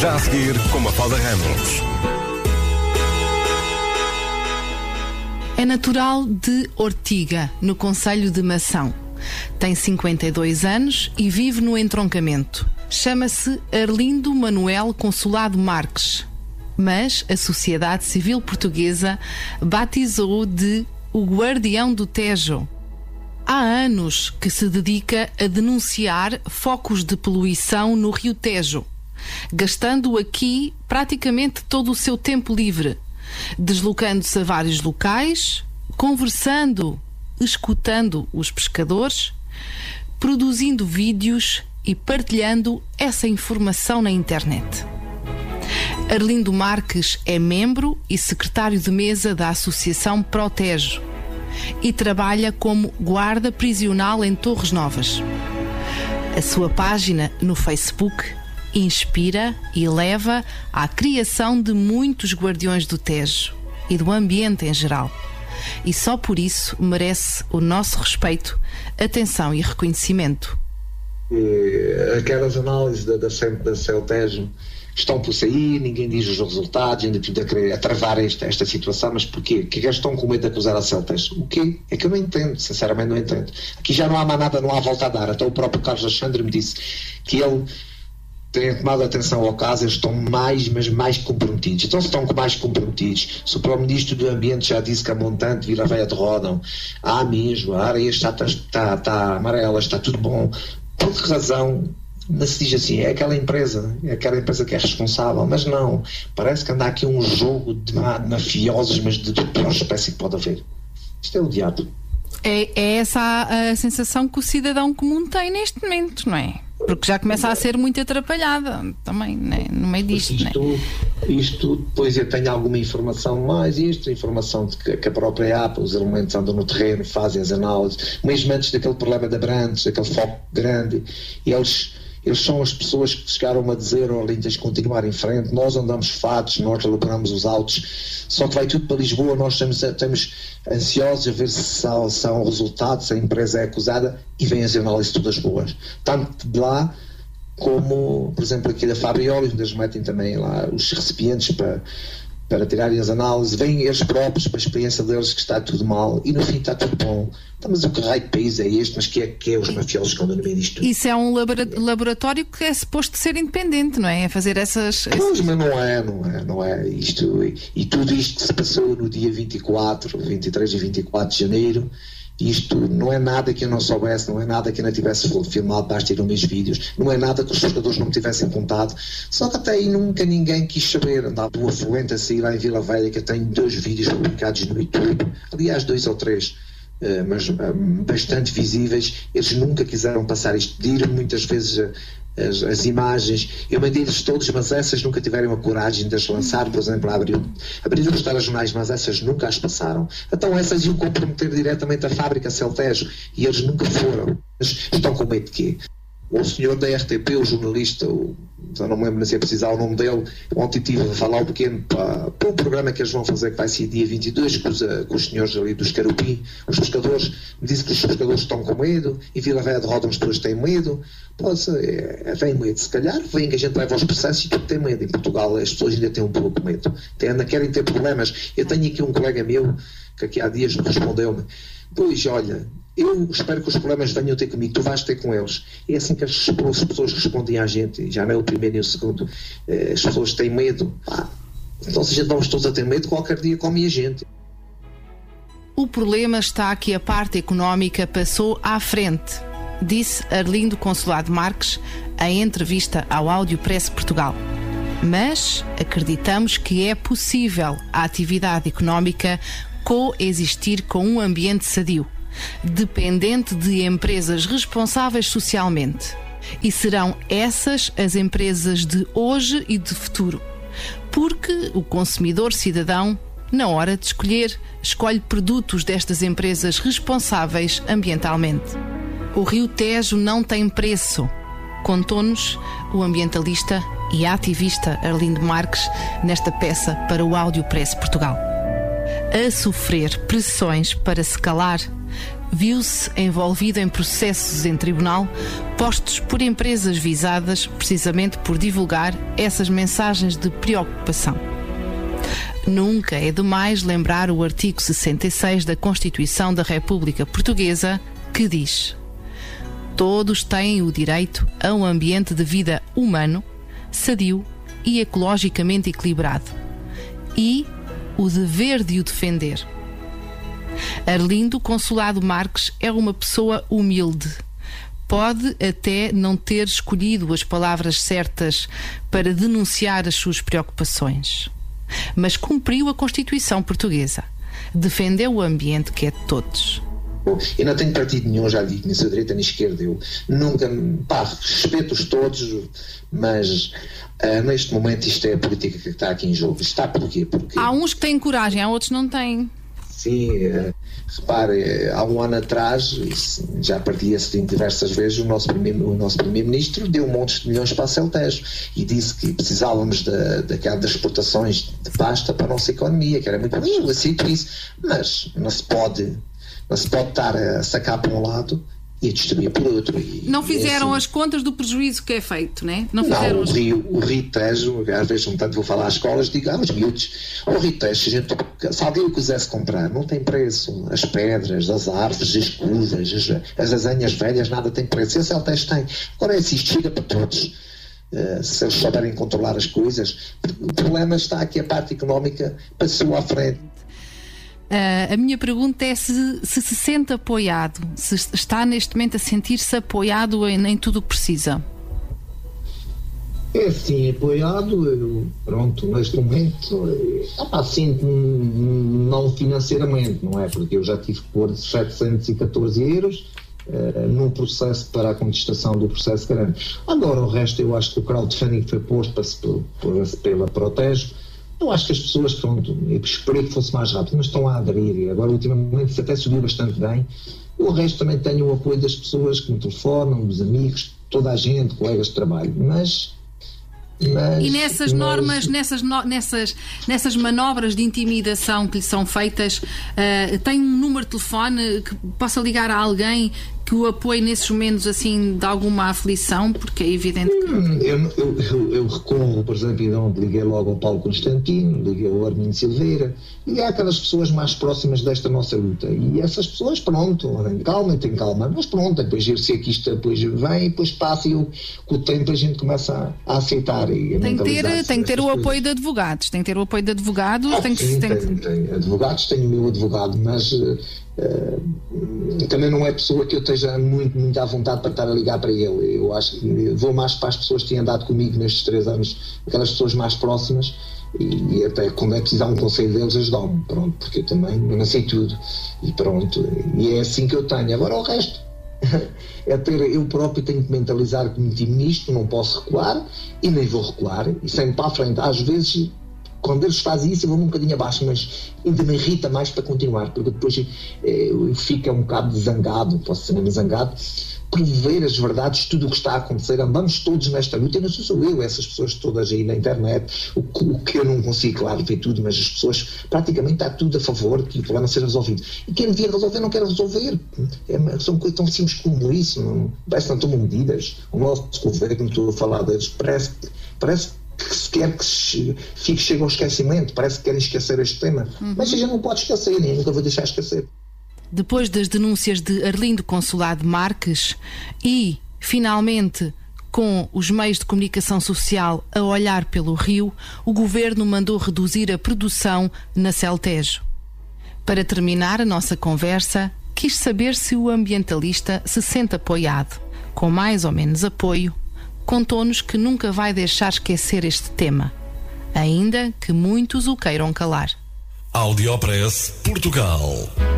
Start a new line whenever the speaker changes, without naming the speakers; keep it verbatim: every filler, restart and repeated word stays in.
Já a seguir, com Mafalda Ramos.
É natural de Ortiga, no concelho de Mação. Tem cinquenta e dois anos e vive no entroncamento. Chama-se Arlindo Manuel Consolado Marques, mas a sociedade civil portuguesa batizou-o de o Guardião do Tejo. Há anos que se dedica a denunciar focos de poluição no Rio Tejo, gastando aqui praticamente todo o seu tempo livre, deslocando-se a vários locais, conversando, escutando os pescadores, produzindo vídeos e partilhando essa informação na internet. Arlindo Marques é membro e secretário de mesa da Associação Protejo e trabalha como guarda prisional em Torres Novas. A sua página no Facebook inspira e leva à criação de muitos guardiões do Tejo e do ambiente em geral. E só por isso merece o nosso respeito, atenção e reconhecimento.
E aquelas análises da, da, da CELTEJO estão por sair, ninguém diz os resultados, ainda tudo a querer a travar esta, esta situação, mas porquê? Que eles estão com medo de acusar a CELTEJO? O quê? É que eu não entendo, sinceramente não entendo. Aqui já não há mais nada, não há volta a dar. Até o próprio Carlos Alexandre me disse que ele tem tomado atenção ao caso, eles estão mais, mas mais comprometidos. Então se estão mais comprometidos, se o Primeiro-Ministro do Ambiente já disse que a montante Vila Velha de Rodão, há mesmo, a areia está, está, está, está amarela, está tudo bom, por que razão não se diz assim, é aquela empresa, é aquela empresa que é responsável, mas não, parece que anda aqui um jogo de mafiosos, mas de, de pior espécie que pode haver. Isto é o diabo.
É, é essa a, a sensação que o cidadão comum tem neste momento, não é? Porque já começa a ser muito atrapalhada também, né? No meio disto.
Isto,
né?
isto, depois eu tenho alguma informação mais, isto, informação de que, que a própria A P A, os elementos andam no terreno, fazem as análises, mesmo antes daquele problema da Brantes, daquele foco grande, e eles, eles são as pessoas que chegaram a dizer, olha, tens de continuar em frente, nós andamos fatos, nós elaboramos os autos, só que vai tudo para Lisboa, nós estamos, estamos ansiosos a ver se há, se há um resultado, se a empresa é acusada, e vêm as análises todas boas, tanto de lá como, por exemplo, aqui da Fabrioli, onde eles metem também lá os recipientes para, para tirarem as análises, vêm eles próprios, para a experiência deles, que está tudo mal, e no fim está tudo bom. Então, mas o que raio de país é este? Mas que é, que é os mafiosos que andam no meio disto?
Isso é um laboratório que é suposto ser independente, não é? É fazer essas...
Pois, mas não é, não é, não é. Isto, e, e tudo isto que se passou no dia vinte e quatro, vinte e três e vinte e quatro de janeiro, isto não é nada que eu não soubesse, não é nada que eu não tivesse filmado, basta ir nos meus vídeos, não é nada que os pescadores não me tivessem contado, só que até aí nunca ninguém quis saber. Andava do afluente a sair lá em Vila Velha, que eu tenho dois vídeos publicados no YouTube, aliás dois ou três, uh, mas uh, bastante visíveis. Eles nunca quiseram passar isto, pediram muitas vezes uh, As, as imagens, eu mandei-lhes todos, mas essas nunca tiveram a coragem de as lançar, por exemplo, abriram abrir os telejornais, mas essas nunca as passaram. Então essas iam comprometer diretamente a fábrica CELTEJO e eles nunca foram. Mas estão com medo de quê? O senhor da R T P, o jornalista, o, já não me lembro se é precisar o nome dele, ontem tive a falar um pequeno para, para um programa que eles vão fazer, que vai ser dia vinte e dois, com os, com os senhores ali dos Carupim, os pescadores, me disse que os pescadores estão com medo, e Vila Velha de Rodão as pessoas têm medo. Pode ser, é, tem medo, se calhar vem que a gente leva aos processos e tudo tem medo. Em Portugal as pessoas ainda têm um pouco de medo, ainda querem ter problemas. Eu tenho aqui um colega meu que aqui há dias me respondeu-me, pois olha, eu espero que os problemas venham ter comigo, tu vais ter com eles. É assim que as, as pessoas respondem à gente, já não é o primeiro nem o segundo. As pessoas têm medo. Ah, então se a gente vamos todos a ter medo, qualquer dia come a gente.
O problema está que a parte económica passou à frente, disse Arlindo Consolado Marques em entrevista ao Áudio Press Portugal. Mas acreditamos que é possível a atividade económica coexistir com um ambiente sadio, dependente de empresas responsáveis socialmente. E serão essas as empresas de hoje e de futuro. Porque o consumidor cidadão, na hora de escolher, escolhe produtos destas empresas responsáveis ambientalmente. O Rio Tejo não tem preço, contou-nos o ambientalista e ativista Arlindo Marques nesta peça para o Áudio Press Portugal. A sofrer pressões para se calar, Viu-se envolvido em processos em tribunal postos por empresas visadas precisamente por divulgar essas mensagens de preocupação. Nunca é demais lembrar o artigo sessenta e seis da Constituição da República Portuguesa, que diz: todos têm o direito a um ambiente de vida humano, sadio e ecologicamente equilibrado, e o dever de o defender. Arlindo Consolado Marques é uma pessoa humilde. Pode até não ter escolhido as palavras certas para denunciar as suas preocupações, mas cumpriu a Constituição portuguesa. Defendeu o ambiente que é de todos.
Eu não tenho partido nenhum, já digo, nem sou direita nem esquerda. Eu nunca, pá, respeito-os todos, mas uh, neste momento isto é a política que está aqui em jogo. Está porquê? Porque
há uns que têm coragem, há outros que não têm.
Sim, uh, repare, há um ano atrás, já partia-se diversas vezes, o nosso primeiro, o nosso primeiro-ministro deu um monte de milhões para a Celtejo e disse que precisávamos da, daquela, das exportações de pasta para a nossa economia, que era muito bom. Eu aceito isso, mas não se pode, não se pode estar a sacar para um lado e a distribuir por outro. E,
não fizeram
assim,
as contas do prejuízo que é feito, né?
não
Não fizeram
Não,
as...
o Rio, o Rio Tejo, às vezes um tanto vou falar às escolas, digo, ah, os miúdos, o Rio Tejo, se, a gente, se alguém o quisesse comprar, não tem preço. As pedras, as árvores, as curvas, as, as azenhas velhas, nada tem preço. Esse Altejo tem. Agora é assim, isto chega para todos. Uh, se eles souberem controlar as coisas. O problema está que a parte económica passou à frente.
Uh, a minha pergunta é se, se se sente apoiado, se está neste momento a sentir-se apoiado em, em tudo o que precisa.
É sim, apoiado, eu, pronto, neste momento, assim, não financeiramente, não é? Porque eu já tive que pôr setecentos e catorze euros uh, num processo para a contestação do processo grande. Agora, o resto, eu acho que o crowdfunding foi posto para, por, pela Protege. Eu acho que as pessoas, pronto, eu esperei que fosse mais rápido, mas estão a aderir. Agora, ultimamente, até subiu bastante bem. O resto também tem o apoio das pessoas que me telefonam, dos amigos, toda a gente, colegas de trabalho. Mas... Mas,
e nessas
mas...
normas, nessas, no, nessas, nessas manobras de intimidação que lhe são feitas, uh, tem um número de telefone que possa ligar a alguém que o apoie nesses momentos assim de alguma aflição? Porque é evidente que...
Hum, eu, eu, eu, eu recorro, por exemplo, então, liguei logo ao Paulo Constantino, liguei ao Armindo Silveira, e há aquelas pessoas mais próximas desta nossa luta. E essas pessoas, pronto, calma, tem calma, mas pronto, depois eu sei que isto depois vem e depois passa e eu, com o tempo a gente começa a, a aceitar. E a
tem que ter, tem que ter o
coisas.
apoio de advogados, tem que ter o apoio de advogados.
Ah,
tem que,
sim,
tem
tem,
que...
tem advogados, tenho o meu advogado, mas uh, uh, também não é pessoa que eu esteja muito, muito à vontade para estar a ligar para ele. Eu acho que vou mais para as pessoas que têm andado comigo nestes três anos, aquelas pessoas mais próximas, e, e até quando é precisar um conselho deles ajudam-me, pronto, porque eu também não sei tudo, e pronto, e é assim que eu tenho. Agora o resto é ter, eu próprio tenho que mentalizar que meti nisto, não posso recuar e nem vou recuar, e sempre para a frente. Às vezes, quando eles fazem isso, eu vou um bocadinho abaixo, mas ainda me irrita mais para continuar, porque depois eh, eu fico um bocado zangado, posso ser mesmo zangado, por ver as verdades, tudo o que está a acontecer. Andamos todos nesta luta, e não sou eu, essas pessoas todas aí na internet, o, o que eu não consigo, claro, ver tudo, mas as pessoas, praticamente está tudo a favor que o problema seja resolvido. E quem devia resolver não quer resolver. É, são coisas tão simples como isso, não, parece que não tomam medidas. O nosso governo, estou a falar deles, parece, parece que se quer que se, fique, chegue ao esquecimento, parece que querem esquecer este tema, uhum. Mas a gente não pode esquecer, nem nunca vou deixar esquecer.
Depois das denúncias de Arlindo Consolado Marques e, finalmente, com os meios de comunicação social a olhar pelo rio, o governo mandou reduzir a produção na Celtejo. Para terminar a nossa conversa, quis saber se o ambientalista se sente apoiado. Com mais ou menos apoio, contou-nos que nunca vai deixar esquecer este tema, ainda que muitos o queiram calar.
Audiopress Portugal.